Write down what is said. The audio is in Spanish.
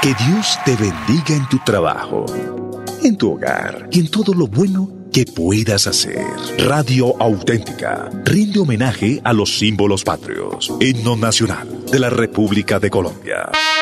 Que Dios te bendiga en tu trabajo, en tu hogar y en todo lo bueno que puedas hacer. Radio Auténtica rinde homenaje a los símbolos patrios. Himno nacional de la República de Colombia.